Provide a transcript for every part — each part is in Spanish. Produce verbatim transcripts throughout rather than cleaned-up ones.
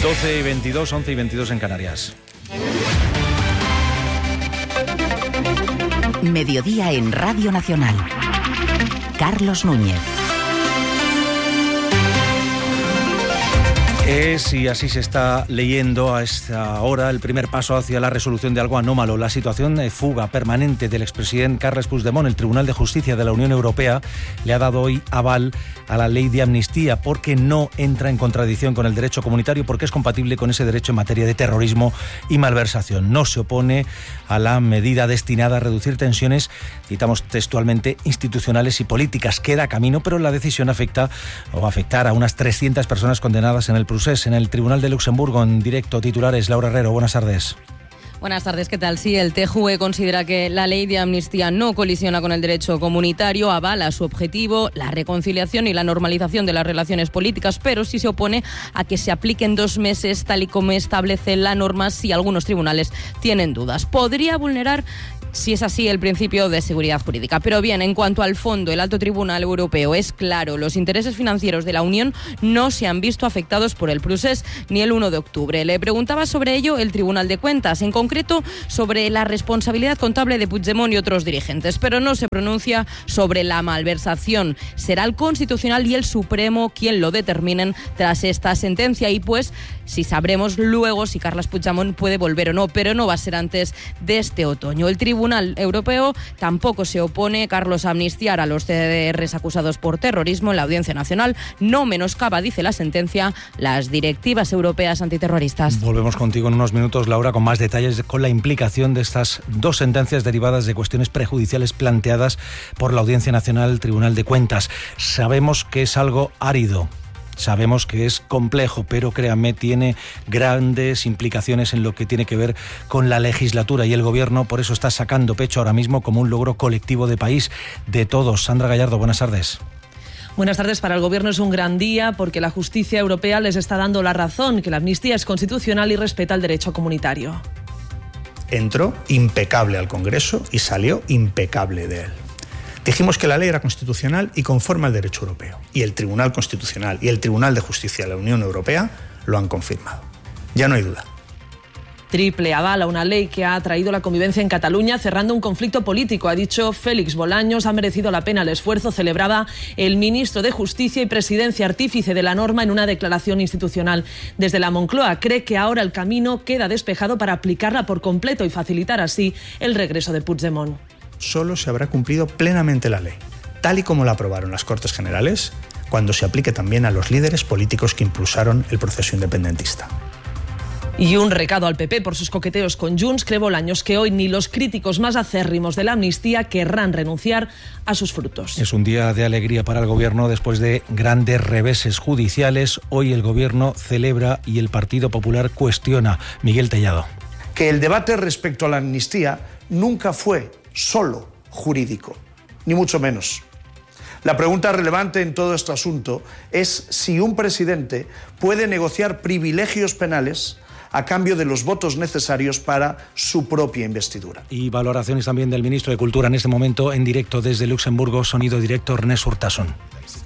doce y veintidós, once y veintidós en Canarias. Mediodía en Radio Nacional. Carlos Núñez. Es, y así se está leyendo a esta hora, el primer paso hacia la resolución de algo anómalo. La situación de fuga permanente del expresidente Carles Puigdemont. El Tribunal de Justicia de la Unión Europea le ha dado hoy aval a la ley de amnistía porque no entra en contradicción con el derecho comunitario, porque es compatible con ese derecho en materia de terrorismo y malversación. No se opone a la medida destinada a reducir tensiones, citamos textualmente, institucionales y políticas. Queda camino, pero la decisión afecta o va a afectar a unas trescientas personas condenadas en el procés. En el Tribunal de Luxemburgo, en directo, titulares, Laura Herrero, buenas tardes. Buenas tardes, ¿qué tal? Sí, el T J U E considera que la ley de amnistía no colisiona con el derecho comunitario, avala su objetivo, la reconciliación y la normalización de las relaciones políticas, pero sí se opone a que se apliquen dos meses, tal y como establece la norma, si algunos tribunales tienen dudas. Podría vulnerar, si es así, el principio de seguridad jurídica. Pero bien, en cuanto al fondo, el Alto Tribunal Europeo es claro, los intereses financieros de la Unión no se han visto afectados por el procés ni el uno de octubre. Le preguntaba sobre ello el Tribunal de Cuentas, en concreto sobre la responsabilidad contable de Puigdemont y otros dirigentes, pero no se pronuncia sobre la malversación. Será el Constitucional y el Supremo quien lo determinen tras esta sentencia y pues si sabremos luego si Carles Puigdemont puede volver o no, pero no va a ser antes de este otoño. El Tribunal Europeo tampoco se opone, Carlos, a amnistiar a los C D Rs acusados por terrorismo en la Audiencia Nacional. No menoscaba, dice la sentencia, las directivas europeas antiterroristas. Volvemos contigo en unos minutos, Laura, con más detalles con la implicación de estas dos sentencias derivadas de cuestiones prejudiciales planteadas por la Audiencia Nacional, Tribunal de Cuentas. Sabemos que es algo árido. Sabemos que es complejo, pero créanme, tiene grandes implicaciones en lo que tiene que ver con la legislatura y el gobierno. Por eso está sacando pecho ahora mismo como un logro colectivo de país, de todos. Sandra Gallardo, buenas tardes. Buenas tardes. Para el Gobierno es un gran día porque la justicia europea les está dando la razón, que la amnistía es constitucional y respeta el derecho comunitario. Entró impecable al Congreso y salió impecable de él. Dijimos que la ley era constitucional y conforme al derecho europeo. Y el Tribunal Constitucional y el Tribunal de Justicia de la Unión Europea lo han confirmado. Ya no hay duda. Triple aval a una ley que ha traído la convivencia en Cataluña, cerrando un conflicto político. Ha dicho Félix Bolaños, ha merecido la pena el esfuerzo, celebraba el ministro de Justicia y Presidencia, artífice de la norma, en una declaración institucional. Desde la Moncloa cree que ahora el camino queda despejado para aplicarla por completo y facilitar así el regreso de Puigdemont. Solo se habrá cumplido plenamente la ley, tal y como la aprobaron las Cortes Generales, cuando se aplique también a los líderes políticos que impulsaron el proceso independentista. Y un recado al P P por sus coqueteos con Junts. Cree Bolaños que hoy ni los críticos más acérrimos de la amnistía querrán renunciar a sus frutos. Es un día de alegría para el Gobierno después de grandes reveses judiciales. Hoy el Gobierno celebra y el Partido Popular cuestiona. Miguel Tellado. Que el debate respecto a la amnistía nunca fue solo jurídico, ni mucho menos. La pregunta relevante en todo este asunto es si un presidente puede negociar privilegios penales a cambio de los votos necesarios para su propia investidura. Y valoraciones también del ministro de Cultura en este momento, en directo desde Luxemburgo, sonido directo Ernest Urtasun.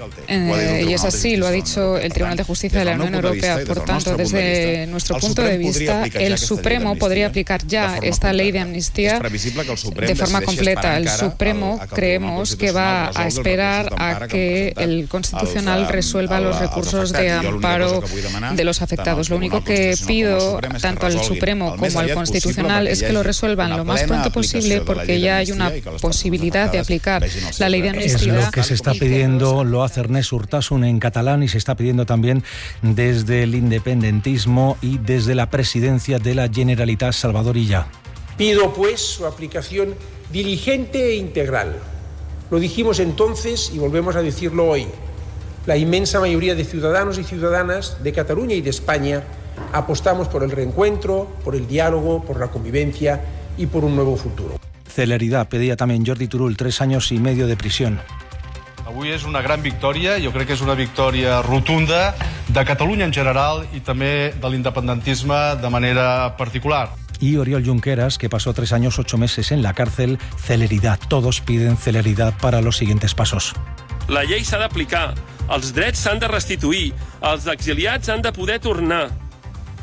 Eh, y es así, lo ha dicho el Tribunal de Justicia de la Unión Europea. Por tanto, desde nuestro punto de vista, el Supremo podría aplicar ya esta ley de amnistía de forma completa. El Supremo creemos que va a esperar a que el Constitucional resuelva los recursos de amparo de los afectados. Lo único que pido tanto al Supremo como al Constitucional es que lo resuelvan lo más pronto posible, porque ya hay una posibilidad de aplicar la ley de amnistía. Es lo que se está pidiendo, lo hace Ernest Urtasun en catalán, y se está pidiendo también desde el independentismo y desde la presidencia de la Generalitat, Salvador Illa. Pido pues su aplicación diligente e integral. Lo dijimos entonces y volvemos a decirlo hoy. La inmensa mayoría de ciudadanos y ciudadanas de Cataluña y de España apostamos por el reencuentro, por el diálogo, por la convivencia y por un nuevo futuro. Celeridad pedía también Jordi Turull, tres años y medio de prisión. Avui és una gran victòria, jo crec que és una victòria rotunda de Catalunya en general i també de l'independentisme de manera particular. Y Oriol Junqueras, que pasó tres años, ocho meses en la cárcel, celeridad. Todos piden celeridad para los siguientes pasos. La llei s'ha d'aplicar, els drets s'han de restituir, els exiliats han de poder tornar.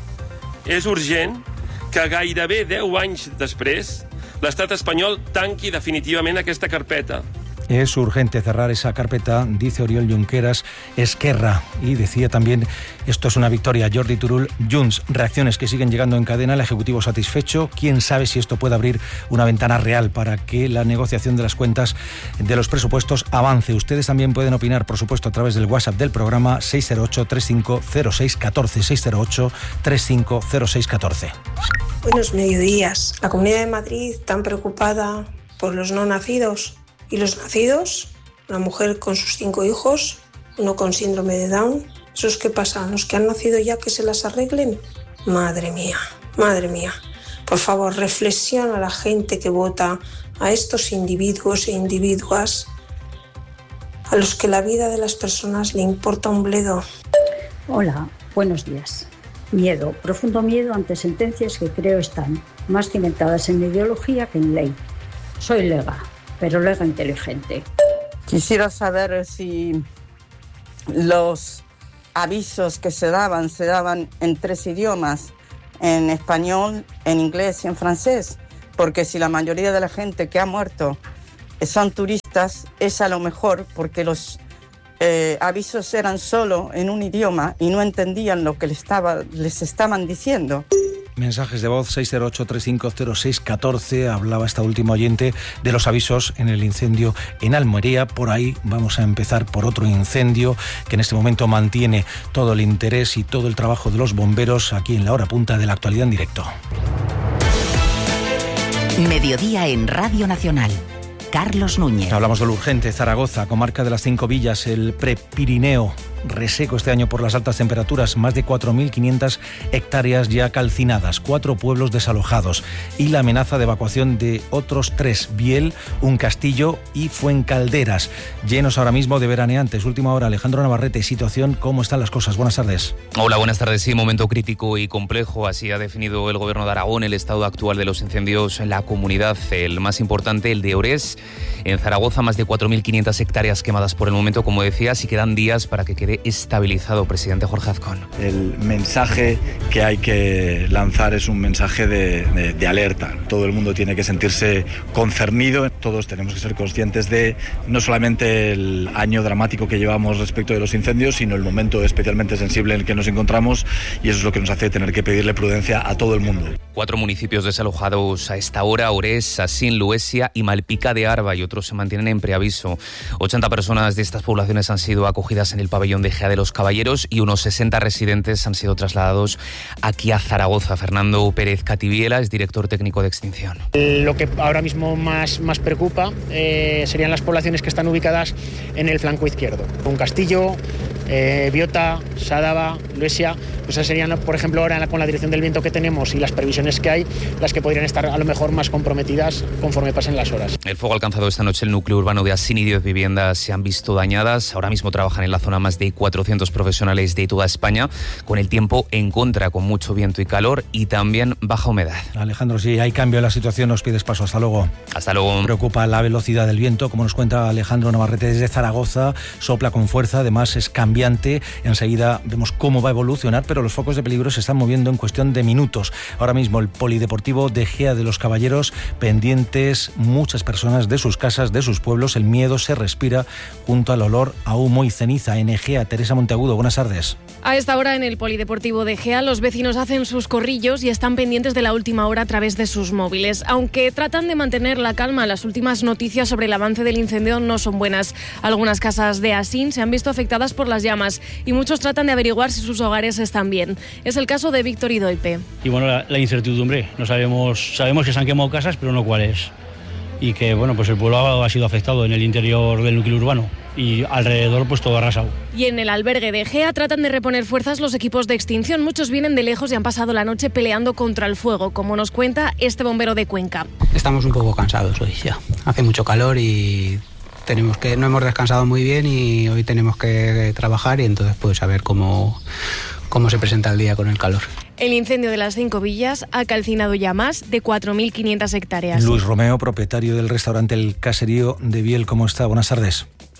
és urgent que gairebé deu anys després l'estat espanyol tanqui definitivament aquesta carpeta. Es urgente cerrar esa carpeta, dice Oriol Junqueras, Esquerra. Y decía también, esto es una victoria, Jordi Turull, Junts. Reacciones que siguen llegando en cadena, el Ejecutivo satisfecho. Quién sabe si esto puede abrir una ventana real para que la negociación de las cuentas de los presupuestos avance. Ustedes también pueden opinar, por supuesto, a través del WhatsApp del programa seis cero ocho, tres cinco cero seis uno cuatro, seis cero ocho, tres cinco cero seis uno cuatro. Buenos mediodías. La Comunidad de Madrid tan preocupada por los no nacidos. ¿Y los nacidos? Una mujer con sus cinco hijos, uno con síndrome de Down. ¿Esos qué pasa? ¿Los que han nacido ya que se las arreglen? Madre mía, madre mía. Por favor, reflexiona a la gente que vota, a estos individuos e individuas, a los que la vida de las personas le importa un bledo. Hola, buenos días. Miedo, profundo miedo ante sentencias que creo están más cimentadas en ideología que en ley. Soy lega, pero lega inteligente. Quisiera saber si los avisos que se daban, se daban en tres idiomas, en español, en inglés y en francés, porque si la mayoría de la gente que ha muerto son turistas, es a lo mejor porque los eh, avisos eran solo en un idioma y no entendían lo que les, estaba, les estaban diciendo. Mensajes de voz seis cero ocho, tres cinco cero seis uno cuatro. Hablaba esta última oyente de los avisos en el incendio en Almería. Por ahí vamos a empezar por otro incendio que en este momento mantiene todo el interés y todo el trabajo de los bomberos aquí en la hora punta de la actualidad en directo. Mediodía en Radio Nacional. Carlos Núñez. Hablamos de lo urgente. Zaragoza, comarca de las Cinco Villas, el Prepirineo. Reseco este año por las altas temperaturas, más de cuatro mil quinientas hectáreas ya calcinadas, cuatro pueblos desalojados y la amenaza de evacuación de otros tres, Biel, Un Castillo y Fuencalderas, llenos ahora mismo de veraneantes. Última hora, Alejandro Navarrete, situación, ¿cómo están las cosas? Buenas tardes. Hola, buenas tardes. Sí, momento crítico y complejo, así ha definido el Gobierno de Aragón el estado actual de los incendios en la comunidad. El más importante, el de Orés, en Zaragoza, más de cuatro mil quinientas hectáreas quemadas por el momento, como decías, y quedan días para que quede estabilizado. Presidente Jorge Azcón. El mensaje que hay que lanzar es un mensaje de, de, de alerta. Todo el mundo tiene que sentirse concernido. Todos tenemos que ser conscientes de no solamente el año dramático que llevamos respecto de los incendios, sino el momento especialmente sensible en el que nos encontramos, y eso es lo que nos hace tener que pedirle prudencia a todo el mundo. Cuatro municipios desalojados a esta hora: Orés, Asín, Luesia y Malpica de Arba, y otros se mantienen en preaviso. ochenta personas de estas poblaciones han sido acogidas en el pabellón de Gea de los Caballeros y unos sesenta residentes han sido trasladados aquí a Zaragoza. Fernando Pérez Cativiela es director técnico de extinción. Lo que ahora mismo más, más preocupa eh, serían las poblaciones que están ubicadas en el flanco izquierdo. Un Castillo, eh, Biota, Sádava, Luesia, pues esas serían, por ejemplo, ahora con la dirección del viento que tenemos y las previsiones que hay, las que podrían estar a lo mejor más comprometidas conforme pasen las horas. El fuego ha alcanzado esta noche el núcleo urbano de Asín y diez viviendas se han visto dañadas. Ahora mismo trabajan en la zona más de cuatrocientos profesionales de toda España, con el tiempo en contra, con mucho viento y calor y también baja humedad. Alejandro, si hay cambio en la situación, nos pides paso. Hasta luego. Hasta luego. Preocupa la velocidad del viento, como nos cuenta Alejandro Navarrete desde Zaragoza. Sopla con fuerza, además es cambiante. Enseguida vemos cómo va a evolucionar, pero los focos de peligro se están moviendo en cuestión de minutos. Ahora mismo el polideportivo de Gea de los Caballeros, pendientes muchas personas de sus casas, de sus pueblos. El miedo se respira junto al olor a humo y ceniza. En Egea, Teresa Monteagudo, buenas tardes. A esta hora en el polideportivo de Gea los vecinos hacen sus corrillos y están pendientes de la última hora a través de sus móviles. Aunque tratan de mantener la calma, las últimas noticias sobre el avance del incendio no son buenas. Algunas casas de Asín se han visto afectadas por las llamas y muchos tratan de averiguar si sus hogares están bien. Es el caso de Víctor Idoipe. Y bueno, la, la incertidumbre. No sabemos, sabemos que se han quemado casas, pero no cuáles. Y que bueno, pues el pueblo ha, ha sido afectado en el interior del núcleo urbano y alrededor pues todo arrasado. Y en el albergue de Gea tratan de reponer fuerzas los equipos de extinción. Muchos vienen de lejos y han pasado la noche peleando contra el fuego, como nos cuenta este bombero de Cuenca. Estamos un poco cansados hoy ya. Hace mucho calor y tenemos que no hemos descansado muy bien y hoy tenemos que trabajar y entonces pues a ver cómo, cómo se presenta el día con el calor. El incendio de las Cinco Villas ha calcinado ya más de cuatro mil quinientas hectáreas. Luis Romeo, propietario del restaurante El Caserío de Biel, ¿cómo está? Buenas tardes.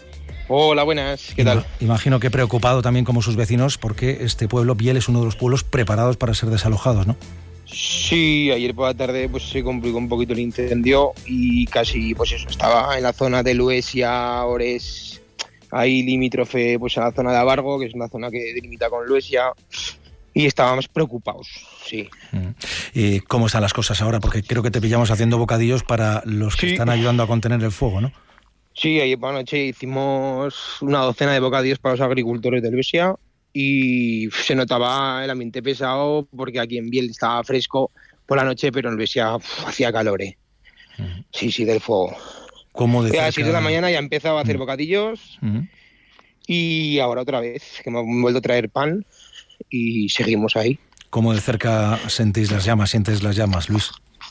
Hola, buenas, ¿qué tal? Imagino que preocupado también como sus vecinos, porque este pueblo, Biel, es uno de los pueblos preparados para ser desalojados, ¿no? Sí, ayer por la tarde pues se complicó un poquito el incendio y casi, pues eso, estaba en la zona de Luesia, Ores, ahí limítrofe pues a la zona de Abargo, que es una zona que delimita con Luesia, y estábamos preocupados, sí. ¿Y cómo están las cosas ahora? Porque creo que te pillamos haciendo bocadillos para los que sí. están ayudando a contener el fuego, ¿no? Sí, ayer por la noche hicimos una docena de bocadillos para los agricultores de Luesia y se notaba el ambiente pesado porque aquí en Biel estaba fresco por la noche, pero en Luesia uf, hacía calor, ¿eh? Uh-huh. Sí, sí, del fuego. ¿Cómo de cerca? A las siete de la mañana ya empezaba a hacer uh-huh. bocadillos uh-huh. y ahora otra vez, que me han vuelto a traer pan y seguimos ahí. ¿Cómo de cerca sentís las llamas, sientes las llamas, Luis?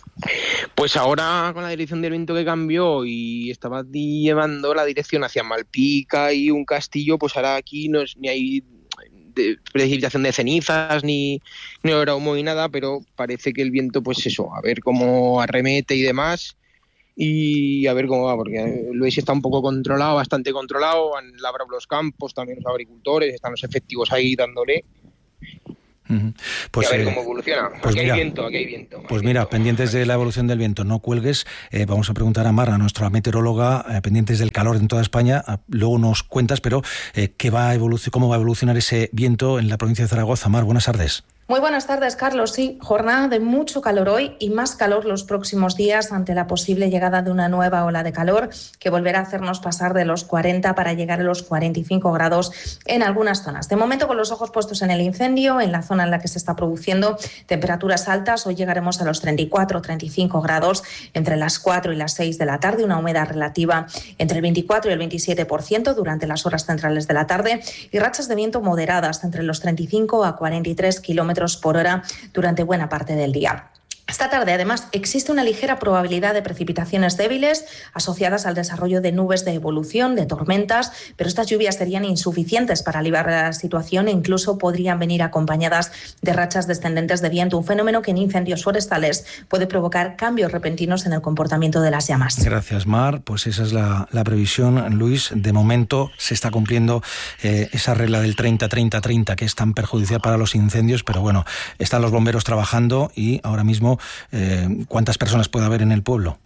Pues ahora con la dirección del viento que cambió y estaba llevando la dirección hacia Malpica y un castillo, pues ahora aquí no es, ni hay de precipitación de cenizas, ni, ni habrá humo ni nada, pero parece que el viento, pues eso, a ver cómo arremete y demás, y a ver cómo va, porque Luis está un poco controlado, bastante controlado, han labrado los campos, también los agricultores, están los efectivos ahí dándole. Uh-huh. Pues, y a ver eh, cómo evoluciona. Pues aquí mira, hay viento, aquí hay viento. Pues mira, viento. Pendientes de la evolución del viento, no cuelgues. Eh, vamos a preguntar a Mar, a nuestra meteoróloga, eh, pendientes del calor en toda España. Eh, luego nos cuentas, pero eh, ¿qué va a evolucionar, cómo va a evolucionar ese viento en la provincia de Zaragoza? Mar, buenas tardes. Muy buenas tardes, Carlos. Sí, jornada de mucho calor hoy y más calor los próximos días ante la posible llegada de una nueva ola de calor que volverá a hacernos pasar de los cuarenta para llegar a los cuarenta y cinco grados en algunas zonas. De momento, con los ojos puestos en el incendio, en la zona en la que se está produciendo temperaturas altas, hoy llegaremos a los treinta y cuatro, treinta y cinco grados entre las cuatro y las seis de la tarde, una humedad relativa entre el veinticuatro y el veintisiete por ciento durante las horas centrales de la tarde y rachas de viento moderadas entre los treinta y cinco a cuarenta y tres kilómetros por hora durante buena parte del día. Esta tarde, además, existe una ligera probabilidad de precipitaciones débiles asociadas al desarrollo de nubes de evolución, de tormentas, pero estas lluvias serían insuficientes para aliviar la situación e incluso podrían venir acompañadas de rachas descendentes de viento, un fenómeno que en incendios forestales puede provocar cambios repentinos en el comportamiento de las llamas. Gracias, Mar. Pues esa es la, la previsión, Luis. De momento se está cumpliendo eh, esa regla del treinta treinta treinta que es tan perjudicial para los incendios, pero bueno, están los bomberos trabajando y ahora mismo Eh, ¿cuántas personas puede haber en el pueblo?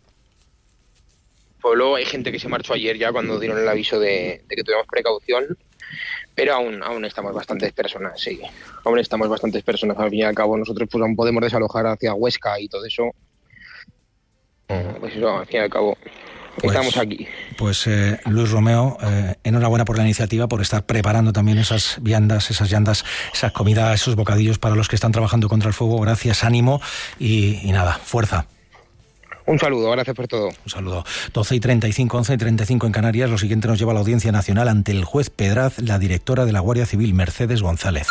Pueblo hay gente que se marchó ayer ya cuando dieron el aviso de, de que tuviéramos precaución, pero aún aún estamos bastantes personas, sí. Aún estamos bastantes personas. Al fin y al cabo nosotros pues aún podemos desalojar hacia Huesca y todo eso. Pues eso, al fin y al cabo pues, estamos aquí. Pues eh, Luis Romeo, eh, enhorabuena por la iniciativa, por estar preparando también esas viandas, esas llandas, esa comida, esos bocadillos para los que están trabajando contra el fuego. Gracias, ánimo y, y nada, fuerza. Un saludo, gracias por todo. Un saludo. doce y treinta y cinco, once y treinta y cinco en Canarias. Lo siguiente nos lleva a la Audiencia Nacional ante el juez Pedraz, la directora de la Guardia Civil, Mercedes González.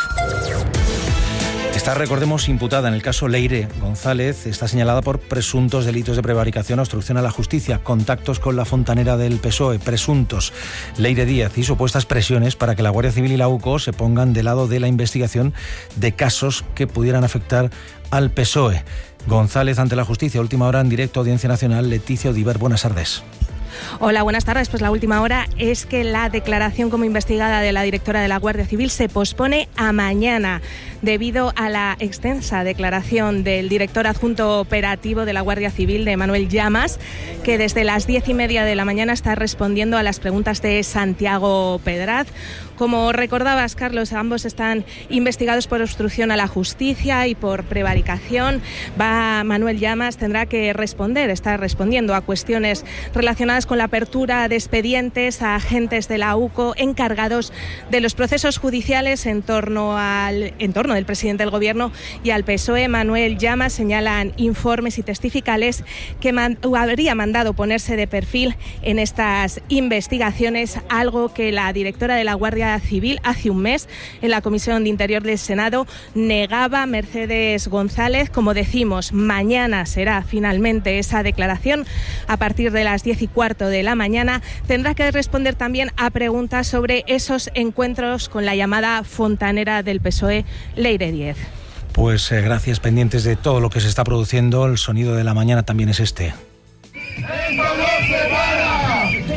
Está, recordemos, imputada en el caso Leire González. Está señalada por presuntos delitos de prevaricación, obstrucción a la justicia, contactos con la fontanera del P S O E, presuntos Leire Díaz y supuestas presiones para que la Guardia Civil y la U C O se pongan del lado de la investigación de casos que pudieran afectar al P S O E. González ante la justicia. Última hora en directo, Audiencia Nacional. Leticia Odiver, buenas tardes. Hola, buenas tardes. Pues la última hora es que la declaración como investigada de la directora de la Guardia Civil se pospone a mañana debido a la extensa declaración del director adjunto operativo de la Guardia Civil, de Manuel Llamas, que desde las diez y media de la mañana está respondiendo a las preguntas de Santiago Pedraz. Como recordabas, Carlos, ambos están investigados por obstrucción a la justicia y por prevaricación. Va Manuel Llamas, tendrá que responder, está respondiendo a cuestiones relacionadas con la apertura de expedientes a agentes de la U C O encargados de los procesos judiciales en torno al entorno del presidente del Gobierno y al P S O E. Manuel Llamas señalan informes y testificales que man, habría mandado ponerse de perfil en estas investigaciones, algo que la directora de la Guardia Civil hace un mes en la Comisión de Interior del Senado negaba. Mercedes González, como decimos, mañana será finalmente esa declaración a partir de las diez y cuarto de la mañana. Tendrá que responder también a preguntas sobre esos encuentros con la llamada fontanera del P S O E, Leire Díaz. Pues eh, gracias, pendientes de todo lo que se está produciendo. El sonido de la mañana también es este.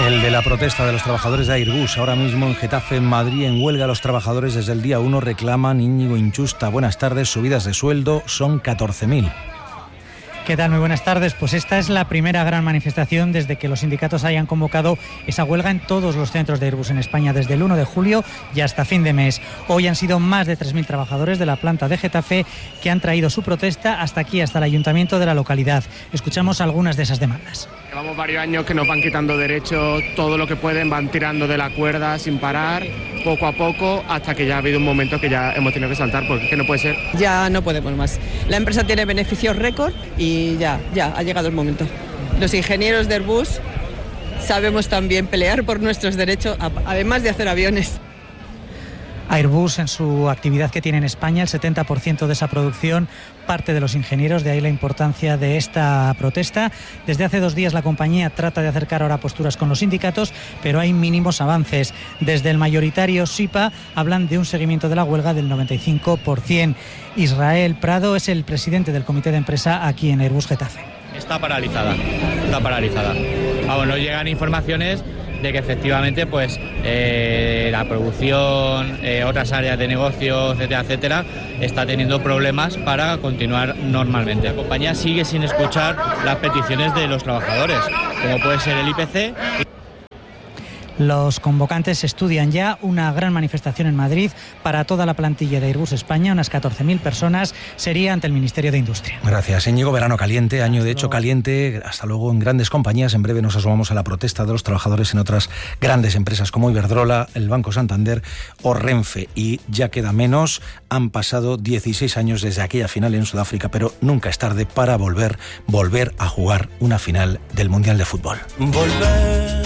El de la protesta de los trabajadores de Airbus. Ahora mismo en Getafe, en Madrid, en huelga, los trabajadores desde el día uno reclaman, Íñigo Inchusta, buenas tardes, subidas de sueldo son catorce mil. ¿Qué tal? Muy buenas tardes. Pues esta es la primera gran manifestación desde que los sindicatos hayan convocado esa huelga en todos los centros de Airbus en España desde el uno de julio y hasta fin de mes. Hoy han sido más de tres mil trabajadores de la planta de Getafe que han traído su protesta hasta aquí, hasta el ayuntamiento de la localidad. Escuchamos algunas de esas demandas. Llevamos varios años que nos van quitando derechos, todo lo que pueden, van tirando de la cuerda sin parar, poco a poco, hasta que ya ha habido un momento que ya hemos tenido que saltar, porque es que no puede ser. Ya no podemos más. La empresa tiene beneficios récord y ya, ya ha llegado el momento. Los ingenieros de Airbus sabemos también pelear por nuestros derechos, además de hacer aviones. Airbus, en su actividad que tiene en España, el setenta por ciento de esa producción parte de los ingenieros, de ahí la importancia de esta protesta. Desde hace dos días la compañía trata de acercar ahora posturas con los sindicatos, pero hay mínimos avances. Desde el mayoritario SIPA hablan de un seguimiento de la huelga del noventa y cinco por ciento. Israel Prado es el presidente del comité de empresa aquí en Airbus Getafe. Está paralizada, está paralizada. Vamos, no llegan informaciones de que efectivamente pues eh, la producción, eh, otras áreas de negocio, etcétera, etcétera, está teniendo problemas para continuar normalmente. La compañía sigue sin escuchar las peticiones de los trabajadores, como puede ser el I P C. Los convocantes estudian ya una gran manifestación en Madrid para toda la plantilla de Airbus España, unas catorce mil personas, sería ante el Ministerio de Industria. Gracias, Íñigo. Verano caliente, año de hecho caliente, hasta luego en grandes compañías. En breve nos asomamos a la protesta de los trabajadores en otras grandes empresas como Iberdrola, el Banco Santander o Renfe. Y ya queda menos, han pasado dieciséis años desde aquella final en Sudáfrica, pero nunca es tarde para volver, volver a jugar una final del Mundial de Fútbol. Volver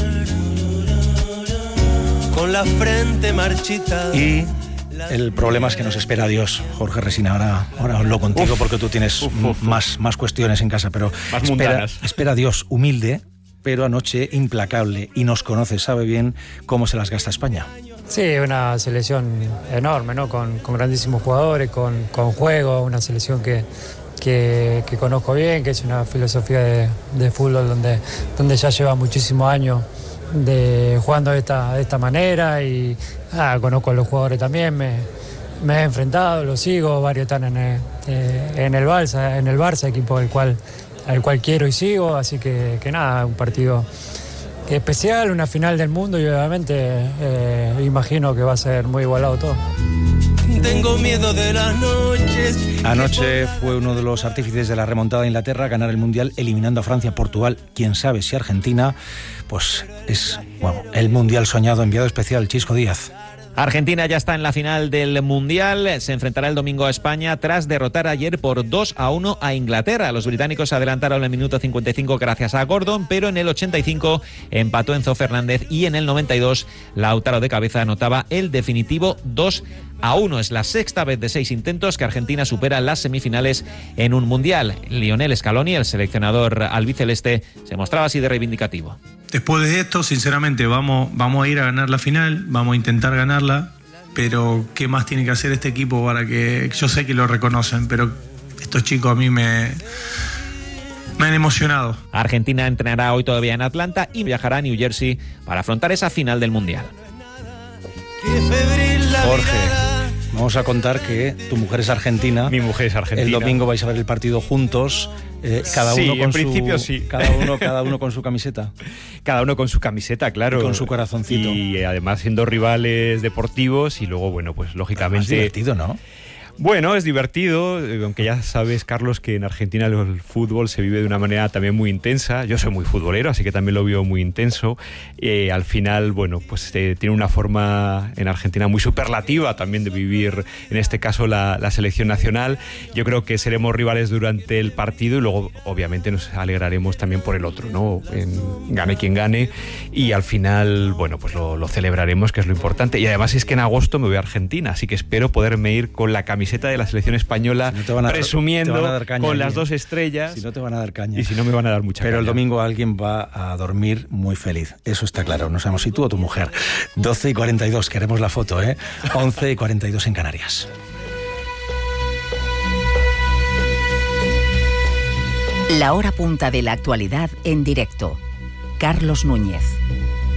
con la frente marchita. Y el problema es que nos espera Dios, Jorge Resina. Ahora, ahora hablo contigo uf, porque tú tienes uf, uf, más, más cuestiones en casa, pero espera, espera Dios humilde, pero anoche implacable, y nos conoce, sabe bien cómo se las gasta España. Sí, una selección enorme, ¿no? Con, con grandísimos jugadores, con, con juego, una selección que, que, que conozco bien, que es una filosofía de, de fútbol donde, donde ya lleva muchísimos años de jugando de esta, de esta manera y ah, conozco a los jugadores también, me, me he enfrentado, los sigo, varios están en el, eh, en el Barça, en el Barça, equipo al cual, al cual quiero y sigo, así que, que nada, un partido especial, una final del mundo y obviamente eh, imagino que va a ser muy igualado todo. Tengo miedo de las noches. Anoche fue uno de los artífices de la remontada de Inglaterra a ganar el Mundial eliminando a Francia, Portugal, quién sabe si Argentina, pues es bueno, el Mundial soñado. Enviado especial Chisco Díaz. Argentina ya está en la final del Mundial, se enfrentará el domingo a España tras derrotar ayer por dos a uno a Inglaterra. Los británicos se adelantaron en el minuto cincuenta y cinco gracias a Gordon, pero en el ochenta y cinco empató Enzo Fernández y en el noventa y dos Lautaro de cabeza anotaba el definitivo dos a uno. Es la sexta vez de seis intentos que Argentina supera las semifinales en un Mundial. Lionel Scaloni, el seleccionador albiceleste, se mostraba así de reivindicativo. Después de esto, sinceramente, vamos, vamos a ir a ganar la final, vamos a intentar ganarla, pero ¿qué más tiene que hacer este equipo para que... Yo sé que lo reconocen, pero estos chicos a mí me... Me han emocionado. Argentina entrenará hoy todavía en Atlanta y viajará a New Jersey para afrontar esa final del Mundial. Jorge, vamos a contar que tu mujer es argentina. Mi mujer es argentina. El domingo vais a ver el partido juntos. Eh, cada sí, uno con en su, principio sí. Cada uno, cada uno con su camiseta. Cada uno con su camiseta, claro. Y con su corazoncito. Y además siendo rivales deportivos y luego, bueno, pues lógicamente... Es divertido, ¿no? Bueno, es divertido, aunque ya sabes, Carlos, que en Argentina el fútbol se vive de una manera también muy intensa. Yo soy muy futbolero, así que también lo vivo muy intenso. Eh, al final, bueno, pues eh, tiene una forma en Argentina muy superlativa también de vivir, en este caso, la, la selección nacional. Yo creo que seremos rivales durante el partido y luego, obviamente, nos alegraremos también por el otro, ¿no? En, gane quien gane. Y al final, bueno, pues lo, lo celebraremos, que es lo importante. Y además es que en agosto me voy a Argentina, así que espero poderme ir con la camiseta de la selección española, si no a, presumiendo caña, con las dos estrellas. Si no te van a dar caña. Y si no me van a dar mucha Pero caña. El domingo alguien va a dormir muy feliz. Eso está claro. No sabemos si tú o tu mujer. doce y cuarenta y dos, queremos la foto, ¿eh? once y cuarenta y dos en Canarias. La hora punta de la actualidad en directo. Carlos Núñez.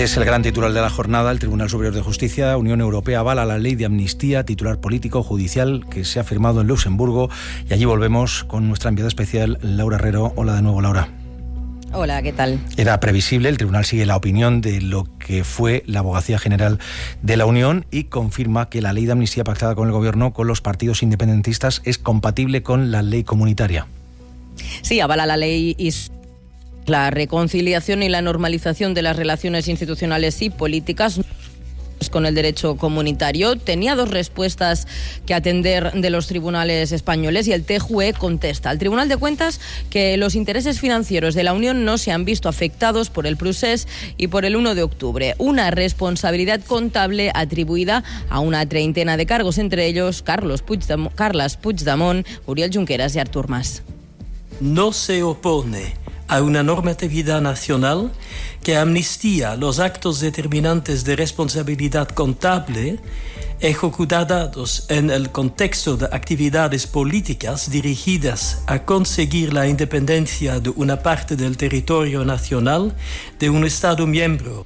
Es el gran titular de la jornada. El Tribunal Superior de Justicia, Unión Europea, avala la ley de amnistía, titular político judicial que se ha firmado en Luxemburgo. Y allí volvemos con nuestra enviada especial, Laura Herrero. Hola de nuevo, Laura. Hola, ¿qué tal? Era previsible, el tribunal sigue la opinión de lo que fue la Abogacía General de la Unión y confirma que la ley de amnistía pactada con el Gobierno, con los partidos independentistas, es compatible con la ley comunitaria. Sí, avala la ley y la reconciliación y la normalización de las relaciones institucionales y políticas con el derecho comunitario. Tenía dos respuestas que atender de los tribunales españoles y el T J U E contesta al Tribunal de Cuentas que los intereses financieros de la Unión no se han visto afectados por el procés y por el uno de octubre. Una responsabilidad contable atribuida a una treintena de cargos, entre ellos Carlos Puigdemont, Carles Puigdemont, Oriol Junqueras y Artur Mas. No se opone a una normatividad nacional que amnistía los actos determinantes de responsabilidad contable ejecutados en el contexto de actividades políticas dirigidas a conseguir la independencia de una parte del territorio nacional de un Estado miembro.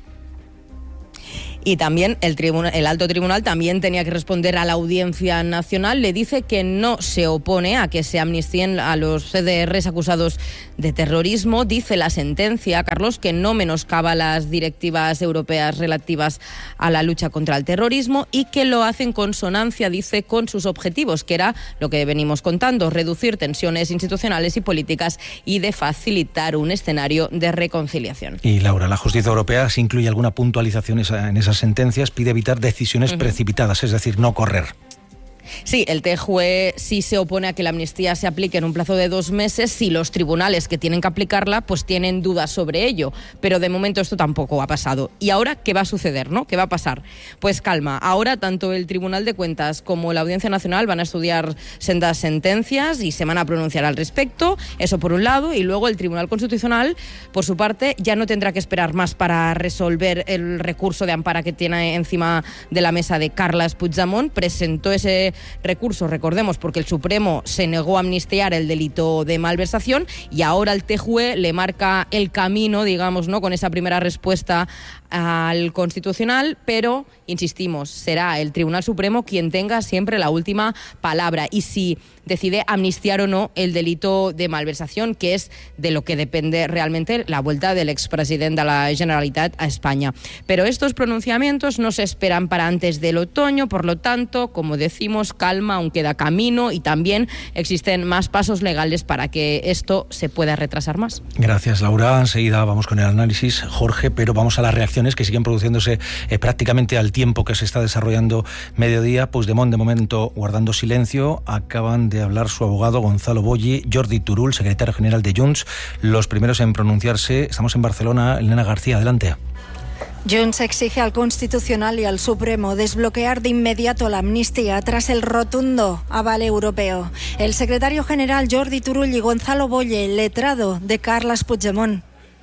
Y también el, tribunal, el alto tribunal también tenía que responder a la Audiencia Nacional. Le dice que no se opone a que se amnistíen a los C D Rs acusados de terrorismo. Dice la sentencia, Carlos, que no menoscaba las directivas europeas relativas a la lucha contra el terrorismo y que lo hace en consonancia, dice, con sus objetivos, que era lo que venimos contando, reducir tensiones institucionales y políticas y de facilitar un escenario de reconciliación. Y Laura, la justicia europea, si incluye alguna puntualización en esas sentencias, pide evitar decisiones uh-huh. precipitadas, es decir, no correr. Sí, el T J U E sí se opone a que la amnistía se aplique en un plazo de dos meses si los tribunales que tienen que aplicarla pues tienen dudas sobre ello, pero de momento esto tampoco ha pasado. ¿Y ahora qué va a suceder, no? ¿Qué va a pasar? Pues calma, ahora tanto el Tribunal de Cuentas como la Audiencia Nacional van a estudiar sendas sentencias y se van a pronunciar al respecto, eso por un lado, y luego el Tribunal Constitucional, por su parte, ya no tendrá que esperar más para resolver el recurso de amparo que tiene encima de la mesa de Carles Puigdemont. Presentó ese recurso, recordemos, porque el Supremo se negó a amnistiar el delito de malversación y ahora el T J U E le marca el camino, digamos, ¿no?, con esa primera respuesta al Constitucional, pero, insistimos, será el Tribunal Supremo quien tenga siempre la última palabra y si decide amnistiar o no el delito de malversación, que es de lo que depende realmente la vuelta del expresidente de la Generalitat a España. Pero estos pronunciamientos no se esperan para antes del otoño, por lo tanto, como decimos, calma, aún queda camino y también existen más pasos legales para que esto se pueda retrasar más. Gracias, Laura. Enseguida vamos con el análisis, Jorge, pero vamos a las reacciones que siguen produciéndose eh, prácticamente al tiempo que se está desarrollando mediodía. Puigdemont, de momento, guardando silencio. Acaban de hablar su abogado Gonzalo Boye, Jordi Turull, secretario general de Junts, los primeros en pronunciarse. Estamos en Barcelona. Elena García, adelante. Junts exige al Constitucional y al Supremo desbloquear de inmediato la amnistía tras el rotundo aval europeo. El secretario general Jordi Turull y Gonzalo Boye, letrado de Carles Puigdemont.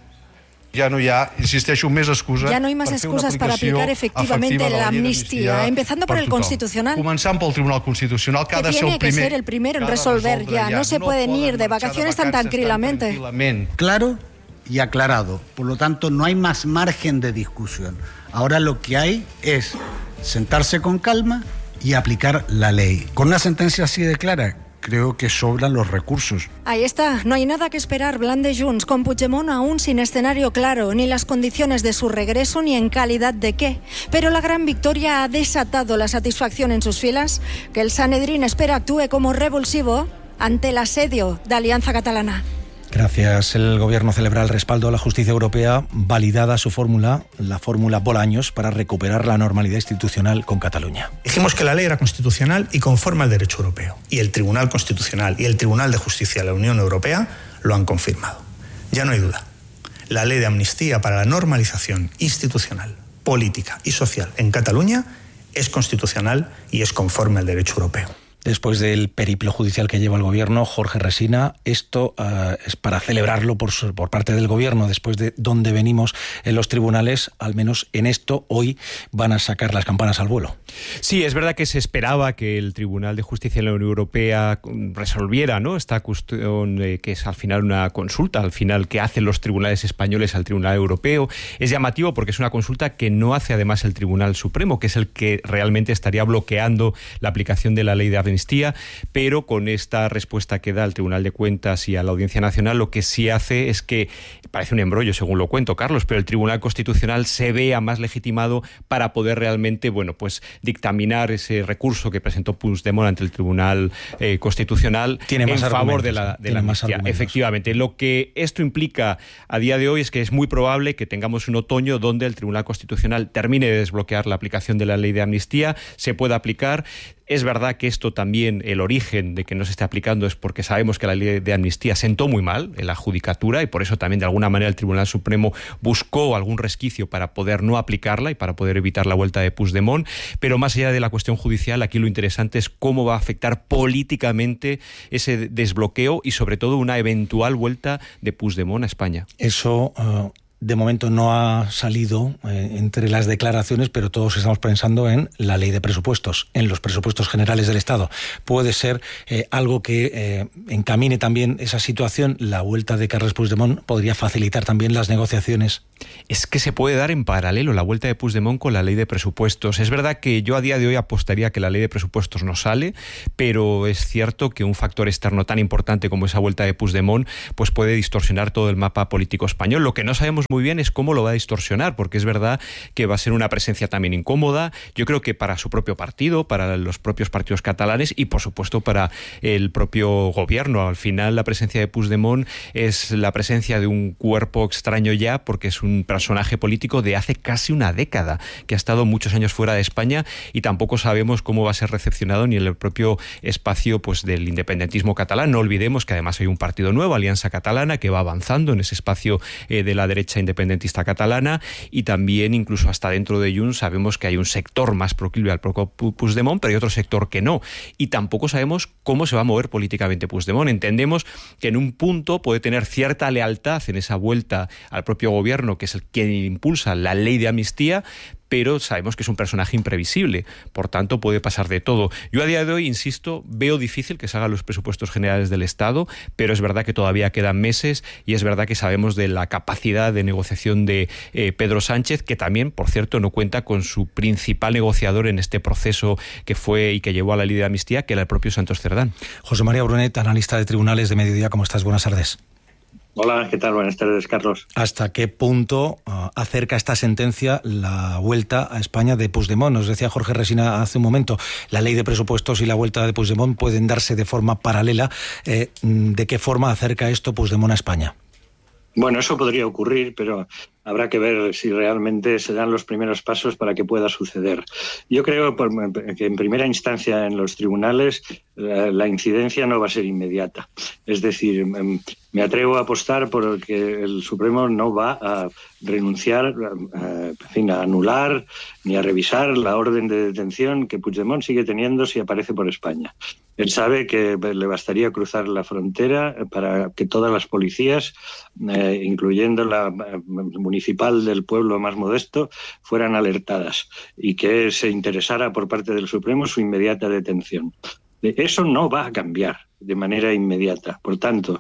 Ja no hi ha, insisteixo, més excusa. Ya no hay más excusas para aplicar efectivamente la amnistía, empezando por el Constitucional. Començant pel Tribunal Constitucional, que ha de ser el primer. Que tiene que ser el primero en resolver ya. No se pueden ir de vacaciones tan tranquilamente. Claro y aclarado. Por lo tanto, no hay más margen de discusión. Ahora lo que hay es sentarse con calma y aplicar la ley. Con una sentencia así de clara, creo que sobran los recursos. Ahí está, no hay nada que esperar, blande Junts, con Puigdemont aún sin escenario claro, ni las condiciones de su regreso, ni en calidad de qué. Pero la gran victoria ha desatado la satisfacción en sus filas, que el Sanedrín espera actúe como revulsivo ante el asedio de Alianza Catalana. Gracias. El Gobierno celebra el respaldo a la justicia europea, validada su fórmula, la fórmula Bolaños, para recuperar la normalidad institucional con Cataluña. Dijimos que la ley era constitucional y conforme al derecho europeo. Y el Tribunal Constitucional y el Tribunal de Justicia de la Unión Europea lo han confirmado. Ya no hay duda. La ley de amnistía para la normalización institucional, política y social en Cataluña es constitucional y es conforme al derecho europeo. Después del periplo judicial que lleva el Gobierno, Jorge Resina, esto uh, es para celebrarlo por, por parte del Gobierno, después de donde venimos en los tribunales, al menos en esto, hoy van a sacar las campanas al vuelo. Sí, es verdad que se esperaba que el Tribunal de Justicia de la Unión Europea resolviera, ¿no?, esta cuestión eh, que es al final una consulta, al final que hacen los tribunales españoles al Tribunal Europeo. Es llamativo porque es una consulta que no hace además el Tribunal Supremo, que es el que realmente estaría bloqueando la aplicación de la ley de amnistía, pero con esta respuesta que da el Tribunal de Cuentas y a la Audiencia Nacional, lo que sí hace es que, parece un embrollo según lo cuento, Carlos, pero el Tribunal Constitucional se vea más legitimado para poder realmente, bueno, pues dictaminar ese recurso que presentó Puigdemont ante el Tribunal eh, Constitucional Tiene más en favor de argumentos, la, de Tiene la más amnistía. argumentos. Efectivamente, lo que esto implica a día de hoy es que es muy probable que tengamos un otoño donde el Tribunal Constitucional termine de desbloquear la aplicación de la ley de amnistía, se pueda aplicar. Es verdad que esto también, el origen de que no se esté aplicando es porque sabemos que la ley de amnistía sentó muy mal en la judicatura y por eso también de alguna manera el Tribunal Supremo buscó algún resquicio para poder no aplicarla y para poder evitar la vuelta de Puigdemont. Pero más allá de la cuestión judicial, aquí lo interesante es cómo va a afectar políticamente ese desbloqueo y sobre todo una eventual vuelta de Puigdemont a España. Eso... Uh... De momento no ha salido eh, entre las declaraciones, pero todos estamos pensando en la ley de presupuestos, en los presupuestos generales del Estado. Puede ser eh, algo que eh, encamine también esa situación. La vuelta de Carles Puigdemont podría facilitar también las negociaciones. Es que se puede dar en paralelo la vuelta de Puigdemont con la ley de presupuestos. Es verdad que yo a día de hoy apostaría que la ley de presupuestos no sale, pero es cierto que un factor externo tan importante como esa vuelta de Puigdemont pues puede distorsionar todo el mapa político español. Lo que no sabemos muy bien es cómo lo va a distorsionar, porque es verdad que va a ser una presencia también incómoda, yo creo que para su propio partido, para los propios partidos catalanes y por supuesto para el propio gobierno. Al final la presencia de Puigdemont es la presencia de un cuerpo extraño ya, porque es un personaje político de hace casi una década, que ha estado muchos años fuera de España y tampoco sabemos cómo va a ser recepcionado ni en el propio espacio pues del independentismo catalán. No olvidemos que además hay un partido nuevo, Alianza Catalana, que va avanzando en ese espacio eh, de la derecha independentista catalana y también incluso hasta dentro de Junts sabemos que hay un sector más proclive al propio Puigdemont, pero hay otro sector que no. Y tampoco sabemos cómo se va a mover políticamente Puigdemont. Entendemos que en un punto puede tener cierta lealtad en esa vuelta al propio gobierno, que es el que impulsa la ley de amnistía, pero sabemos que es un personaje imprevisible, por tanto puede pasar de todo. Yo a día de hoy, insisto, veo difícil que se hagan los presupuestos generales del Estado, pero es verdad que todavía quedan meses y es verdad que sabemos de la capacidad de negociación de eh, Pedro Sánchez, que también, por cierto, no cuenta con su principal negociador en este proceso que fue y que llevó a la ley de amnistía, que era el propio Santos Cerdán. José María Brunet, analista de tribunales de Mediodía, ¿cómo estás? Buenas tardes. Hola, ¿qué tal? Buenas tardes, Carlos. ¿Hasta qué punto uh, acerca esta sentencia la vuelta a España de Puigdemont? Nos decía Jorge Resina hace un momento, la ley de presupuestos y la vuelta de Puigdemont pueden darse de forma paralela. Eh, ¿De qué forma acerca esto Puigdemont a España? Bueno, eso podría ocurrir, pero habrá que ver si realmente se dan los primeros pasos para que pueda suceder. Yo creo que en primera instancia en los tribunales la incidencia no va a ser inmediata. Es decir, me atrevo a apostar por que el Supremo no va a renunciar, en fin, a anular ni a revisar la orden de detención que Puigdemont sigue teniendo si aparece por España. Él sabe que le bastaría cruzar la frontera para que todas las policías, eh, incluyendo la municipal del pueblo más modesto, fueran alertadas y que se interesara por parte del Supremo su inmediata detención. Eso no va a cambiar de manera inmediata. Por tanto,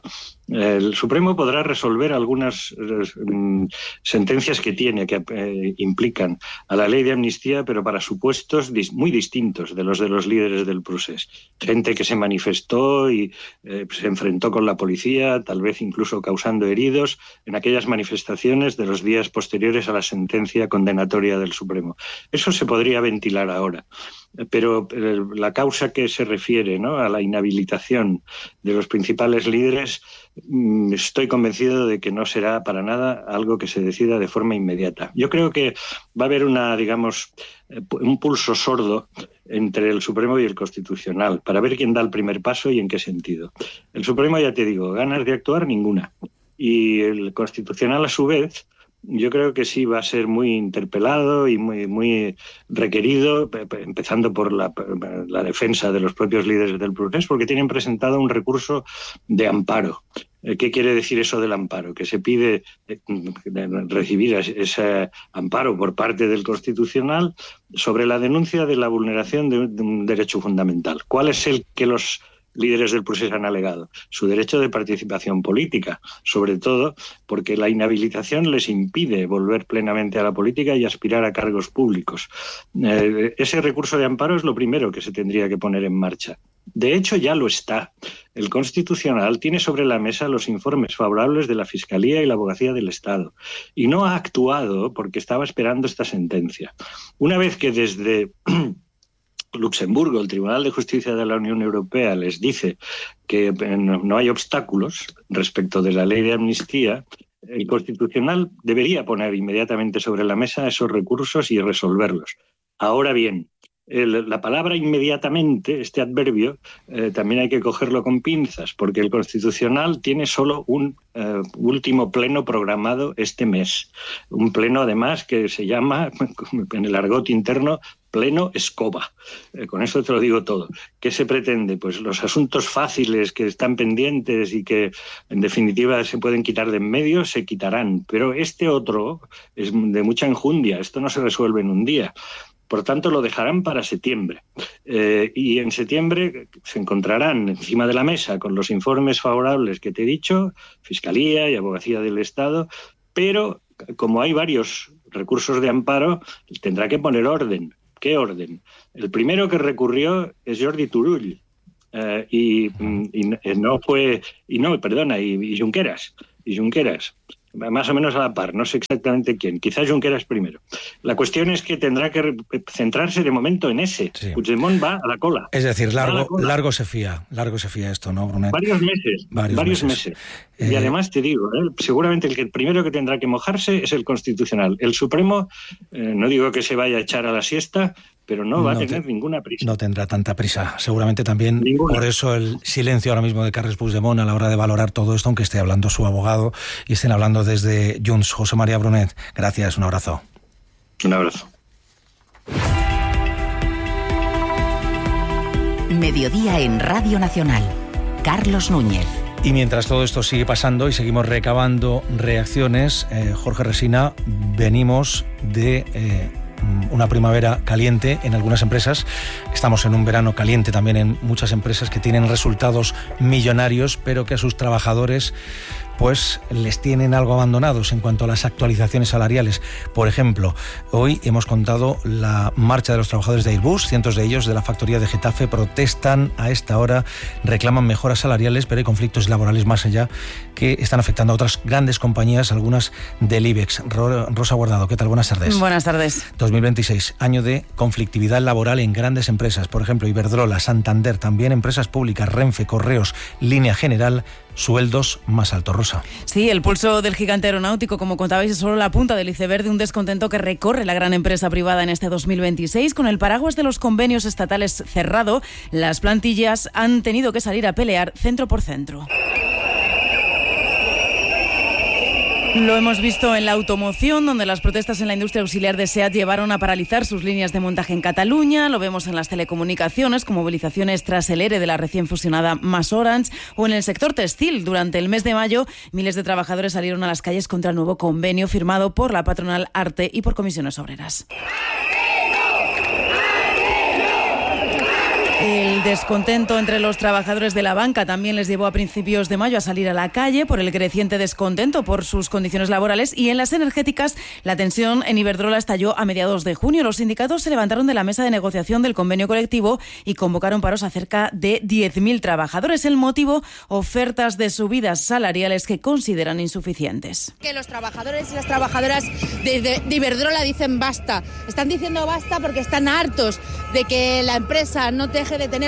el Supremo podrá resolver algunas eh, sentencias que tiene que eh, implican a la ley de amnistía, pero para supuestos dis- muy distintos de los de los líderes del procés. Gente que se manifestó y eh, se enfrentó con la policía, tal vez incluso causando heridos en aquellas manifestaciones de los días posteriores a la sentencia condenatoria del Supremo. Eso se podría ventilar ahora. Pero eh, la causa que se refiere, ¿no?, a la inhabilitación de los principales líderes, mmm, estoy convencido de que no será para nada algo que se decida de forma inmediata. Yo creo que va a haber una, digamos, eh, un pulso sordo entre el Supremo y el Constitucional para ver quién da el primer paso y en qué sentido. El Supremo, ya te digo, ganas de actuar ninguna. Y el Constitucional, a su vez, yo creo que sí va a ser muy interpelado y muy, muy requerido, empezando por la, la defensa de los propios líderes del procés, porque tienen presentado un recurso de amparo. ¿Qué quiere decir eso del amparo? Que se pide recibir ese amparo por parte del Constitucional sobre la denuncia de la vulneración de un derecho fundamental. ¿Cuál es el que los líderes del procés han alegado? Su derecho de participación política, sobre todo porque la inhabilitación les impide volver plenamente a la política y aspirar a cargos públicos. Eh, ese recurso de amparo es lo primero que se tendría que poner en marcha. De hecho, ya lo está. El Constitucional tiene sobre la mesa los informes favorables de la Fiscalía y la Abogacía del Estado y no ha actuado porque estaba esperando esta sentencia. Una vez que desde Luxemburgo, el Tribunal de Justicia de la Unión Europea, les dice que no hay obstáculos respecto de la ley de amnistía, el Constitucional debería poner inmediatamente sobre la mesa esos recursos y resolverlos. Ahora bien, el, la palabra inmediatamente, este adverbio, eh, también hay que cogerlo con pinzas, porque el Constitucional tiene solo un eh, último pleno programado este mes. Un pleno, además, que se llama, en el argot interno, pleno escoba. Eh, con eso te lo digo todo. ¿Qué se pretende? Pues los asuntos fáciles que están pendientes y que en definitiva se pueden quitar de en medio, se quitarán. Pero este otro es de mucha enjundia. Esto no se resuelve en un día. Por tanto, lo dejarán para septiembre. Eh, y en septiembre se encontrarán encima de la mesa con los informes favorables que te he dicho, Fiscalía y Abogacía del Estado, pero como hay varios recursos de amparo, tendrá que poner orden. ¿Qué orden? El primero que recurrió es Jordi Turull, eh, y, y, y no fue, y no, perdona, y, y Junqueras, y Junqueras. Más o menos a la par, no sé exactamente quién, quizás Junqueras primero. La cuestión es que tendrá que centrarse de momento en ese. Sí. Puigdemont va a la cola. Es decir, largo, largo se fía, largo se fía esto, ¿no, Brunet? Varios meses, varios, varios meses. meses. Eh... Y además te digo, ¿eh? seguramente el, que, el primero que tendrá que mojarse es el Constitucional. El Supremo, eh, no digo que se vaya a echar a la siesta, pero no va no a tener te, ninguna prisa. No tendrá tanta prisa. Seguramente también ninguna. Por eso el silencio ahora mismo de Carles Puigdemont a la hora de valorar todo esto, aunque esté hablando su abogado y estén hablando desde Junts. José María Brunet, gracias, un abrazo. Un abrazo. Mediodía en Radio Nacional. Carlos Núñez. Y mientras todo esto sigue pasando y seguimos recabando reacciones, eh, Jorge Resina, venimos de Eh, una primavera caliente en algunas empresas. Estamos en un verano caliente también en muchas empresas que tienen resultados millonarios, pero que a sus trabajadores pues les tienen algo abandonados en cuanto a las actualizaciones salariales. Por ejemplo, hoy hemos contado la marcha de los trabajadores de Airbus. Cientos de ellos de la factoría de Getafe protestan a esta hora, reclaman mejoras salariales, pero hay conflictos laborales más allá que están afectando a otras grandes compañías, algunas del IBEX. Rosa Guardado, ¿qué tal? Buenas tardes. Buenas tardes. dos mil veintiséis, año de conflictividad laboral en grandes empresas, por ejemplo, Iberdrola, Santander, también empresas públicas, Renfe, Correos, Línea General, sueldos más altos. Rosa. Sí, el pulso del gigante aeronáutico, como contabais, es solo la punta del iceberg de un descontento que recorre la gran empresa privada en este dos mil veintiséis. Con el paraguas de los convenios estatales cerrado, las plantillas han tenido que salir a pelear centro por centro. Lo hemos visto en la automoción, donde las protestas en la industria auxiliar de SEAT llevaron a paralizar sus líneas de montaje en Cataluña. Lo vemos en las telecomunicaciones, con movilizaciones tras el ERE de la recién fusionada MasOrange, o en el sector textil. Durante el mes de mayo, miles de trabajadores salieron a las calles contra el nuevo convenio firmado por la patronal ARTE y por comisiones obreras. El descontento entre los trabajadores de la banca también les llevó a principios de mayo a salir a la calle por el creciente descontento por sus condiciones laborales, y en las energéticas la tensión en Iberdrola estalló a mediados de junio. Los sindicatos se levantaron de la mesa de negociación del convenio colectivo y convocaron paros a cerca de diez mil trabajadores. El motivo, ofertas de subidas salariales que consideran insuficientes. Que los trabajadores y las trabajadoras de, de, de Iberdrola dicen basta. Están diciendo basta porque están hartos de que la empresa no deje de tener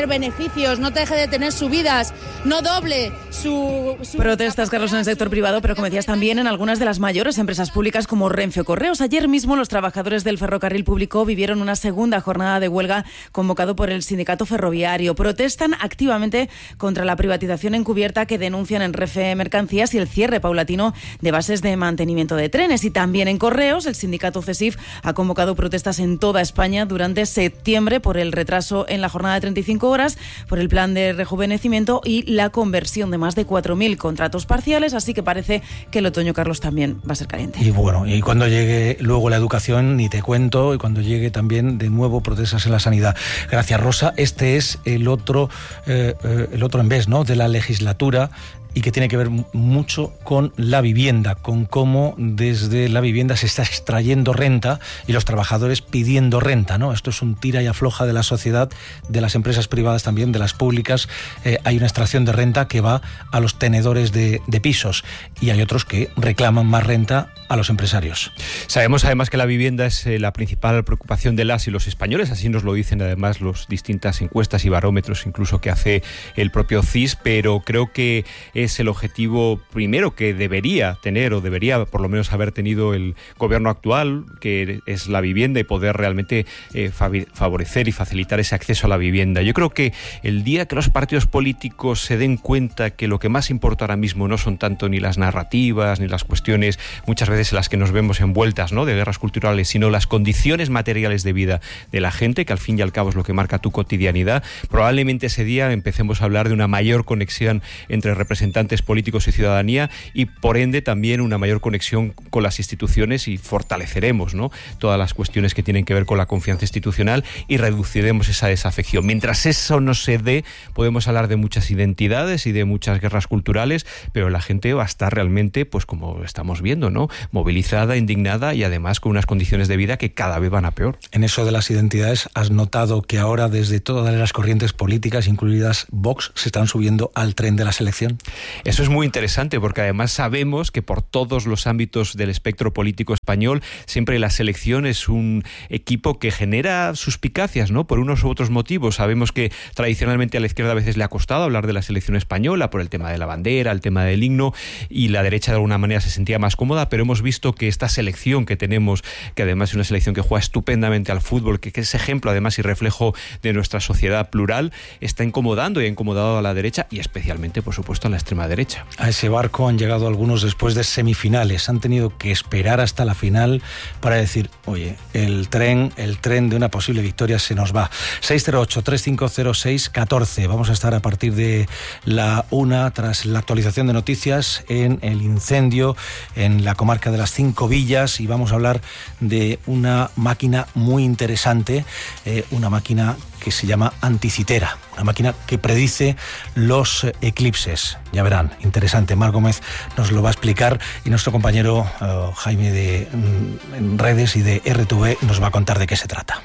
tener beneficios, no deje de tener subidas, no doble su... su... Protestas, Carlos, en el sector privado, pero como decías también en algunas de las mayores empresas públicas como Renfe o Correos. Ayer mismo los trabajadores del ferrocarril público vivieron una segunda jornada de huelga convocado por el sindicato ferroviario. Protestan activamente contra la privatización encubierta que denuncian en Renfe Mercancías y el cierre paulatino de bases de mantenimiento de trenes. Y también en Correos, el sindicato CESIF ha convocado protestas en toda España durante septiembre por el retraso en la jornada de treinta y cinco horas, por el plan de rejuvenecimiento y la conversión de más de cuatro mil contratos parciales. Así que parece que el otoño, Carlos, también va a ser caliente. Y bueno, y cuando llegue luego la educación, ni te cuento, y cuando llegue también de nuevo protestas en la sanidad. Gracias, Rosa. Este es el otro, eh, eh, el otro envés, ¿no?, de la legislatura, y que tiene que ver mucho con la vivienda, con cómo desde la vivienda se está extrayendo renta y los trabajadores pidiendo renta, ¿no? Esto es un tira y afloja de la sociedad, de las empresas privadas también, de las públicas. Eh, hay una extracción de renta que va a los tenedores de, de pisos, y hay otros que reclaman más renta a los empresarios. Sabemos además que la vivienda es eh, la principal preocupación de las y los españoles, así nos lo dicen además las distintas encuestas y barómetros incluso que hace el propio C I S, pero creo que es el objetivo primero que debería tener, o debería por lo menos haber tenido el gobierno actual, que es la vivienda, y poder realmente eh, favorecer y facilitar ese acceso a la vivienda. Yo creo que el día que los partidos políticos se den cuenta que lo que más importa ahora mismo no son tanto ni las narrativas, ni las cuestiones muchas veces en las que nos vemos envueltas, ¿no?, de guerras culturales, sino las condiciones materiales de vida de la gente, que al fin y al cabo es lo que marca tu cotidianidad, probablemente ese día empecemos a hablar de una mayor conexión entre representantes políticos y ciudadanía, y por ende también una mayor conexión con las instituciones, y fortaleceremos, ¿no?, todas las cuestiones que tienen que ver con la confianza institucional y reduciremos esa desafección. Mientras eso no se dé, podemos hablar de muchas identidades y de muchas guerras culturales, pero la gente va a estar realmente, pues como estamos viendo, ¿no?, movilizada, indignada, y además con unas condiciones de vida que cada vez van a peor. En eso de las identidades, ¿has notado que ahora desde todas las corrientes políticas, incluidas Vox, se están subiendo al tren de la selección? Eso es muy interesante, porque además sabemos que por todos los ámbitos del espectro político español siempre la selección es un equipo que genera suspicacias, ¿no?, por unos u otros motivos. Sabemos que tradicionalmente a la izquierda a veces le ha costado hablar de la selección española por el tema de la bandera, el tema del himno, y la derecha de alguna manera se sentía más cómoda, pero hemos visto que esta selección que tenemos, que además es una selección que juega estupendamente al fútbol, que, que es ejemplo además y reflejo de nuestra sociedad plural, está incomodando y ha incomodado a la derecha, y especialmente, por supuesto, a la extrema derecha. A ese barco han llegado algunos después de semifinales, han tenido que esperar hasta la final para decir, oye, el tren, el tren de una posible victoria se nos va. seis cero ocho, tres cinco cero seis, uno cuatro. Vamos a estar a partir de la una, tras la actualización de noticias, en el incendio en la comarca de las Cinco Villas, y vamos a hablar de una máquina muy interesante, eh, una máquina que se llama Anticitera, una máquina que predice los eclipses. Ya verán, interesante. Mar Gómez nos lo va a explicar, y nuestro compañero uh, Jaime de mm, redes y de R T V nos va a contar de qué se trata.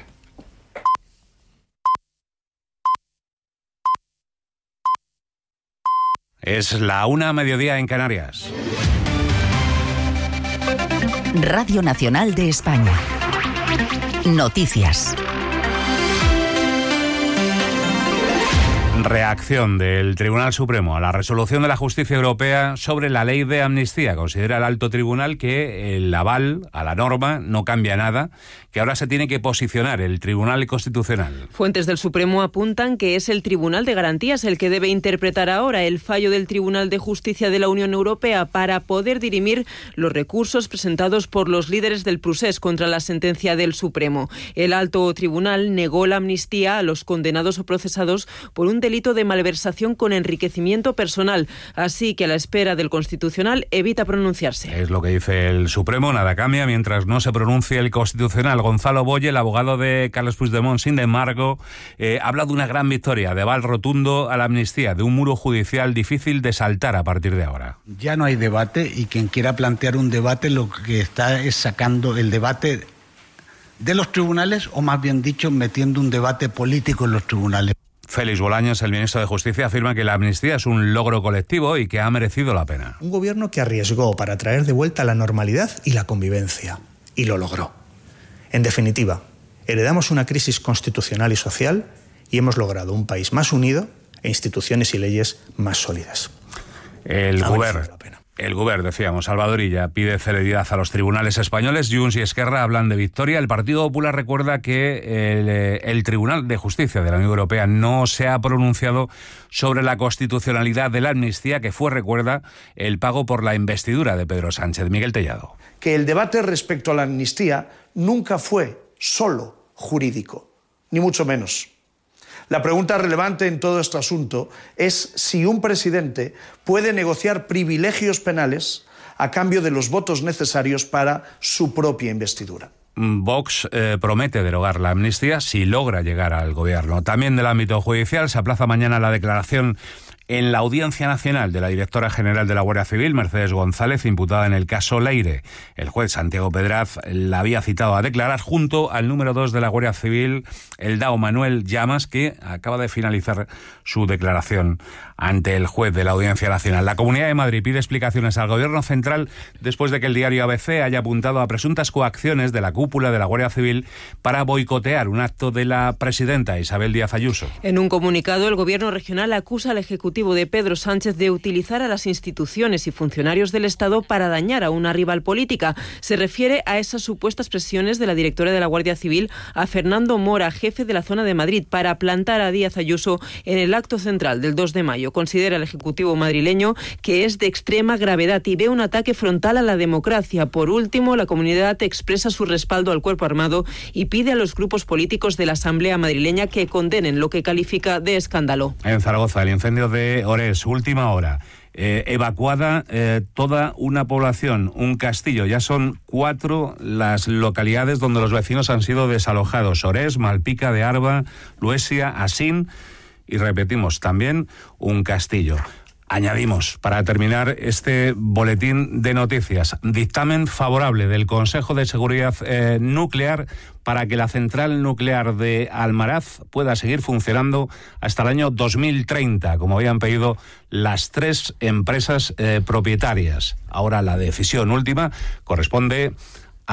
Es la una, mediodía en Canarias. Radio Nacional de España. Noticias. Reacción del Tribunal Supremo a la resolución de la Justicia Europea sobre la ley de amnistía. Considera el alto tribunal que el aval a la norma no cambia nada, que ahora se tiene que posicionar el Tribunal Constitucional. Fuentes del Supremo apuntan que es el Tribunal de Garantías el que debe interpretar ahora el fallo del Tribunal de Justicia de la Unión Europea para poder dirimir los recursos presentados por los líderes del procés contra la sentencia del Supremo. El alto tribunal negó la amnistía a los condenados o procesados por un delito de malversación con enriquecimiento personal, así que a la espera del Constitucional evita pronunciarse. Es lo que dice el Supremo, nada cambia mientras no se pronuncie el Constitucional. Gonzalo Boye, el abogado de Carles Puigdemont, sin embargo, eh, habla de una gran victoria, de aval rotundo a la amnistía, de un muro judicial difícil de saltar a partir de ahora. Ya no hay debate, y quien quiera plantear un debate lo que está es sacando el debate de los tribunales, o más bien dicho, metiendo un debate político en los tribunales. Félix Bolaños, el ministro de Justicia, afirma que la amnistía es un logro colectivo y que ha merecido la pena. Un gobierno que arriesgó para traer de vuelta la normalidad y la convivencia, y lo logró. En definitiva, heredamos una crisis constitucional y social y hemos logrado un país más unido e instituciones y leyes más sólidas. El gobierno. El Govern, decíamos, Salvador Illa, pide celeridad a los tribunales españoles. Junts y Esquerra hablan de victoria. El Partido Popular recuerda que el, el Tribunal de Justicia de la Unión Europea no se ha pronunciado sobre la constitucionalidad de la amnistía, que fue, recuerda, el pago por la investidura de Pedro Sánchez. Miguel Tellado. Que el debate respecto a la amnistía nunca fue solo jurídico, ni mucho menos. La pregunta relevante en todo este asunto es si un presidente puede negociar privilegios penales a cambio de los votos necesarios para su propia investidura. Vox eh, promete derogar la amnistía si logra llegar al gobierno. También del ámbito judicial se aplaza mañana la declaración en la Audiencia Nacional de la directora general de la Guardia Civil, Mercedes González, imputada en el caso Leire. El juez Santiago Pedraz la había citado a declarar junto al número dos de la Guardia Civil, el dao Manuel Llamas, que acaba de finalizar su declaración ante el juez de la Audiencia Nacional. La Comunidad de Madrid pide explicaciones al Gobierno central después de que el diario A B C haya apuntado a presuntas coacciones de la cúpula de la Guardia Civil para boicotear un acto de la presidenta Isabel Díaz Ayuso. En un comunicado, el Gobierno regional acusa al Ejecutivo de Pedro Sánchez de utilizar a las instituciones y funcionarios del Estado para dañar a una rival política. Se refiere a esas supuestas presiones de la directora de la Guardia Civil a Fernando Mora, jefe de la zona de Madrid, para plantar a Díaz Ayuso en el acto central del dos de mayo. Considera el Ejecutivo madrileño que es de extrema gravedad y ve un ataque frontal a la democracia. Por último, la comunidad expresa su respaldo al cuerpo armado y pide a los grupos políticos de la Asamblea madrileña que condenen lo que califica de escándalo. En Zaragoza, el incendio de Ores, última hora. Eh, evacuada eh, toda una población, un castillo. Ya son cuatro las localidades donde los vecinos han sido desalojados. Ores, Malpica de Arba, Luesia, Asín y, repetimos, también un castillo. Añadimos, para terminar este boletín de noticias, dictamen favorable del Consejo de Seguridad eh, Nuclear para que la central nuclear de Almaraz pueda seguir funcionando hasta el año dos mil treinta, como habían pedido las tres empresas eh, propietarias. Ahora la decisión última corresponde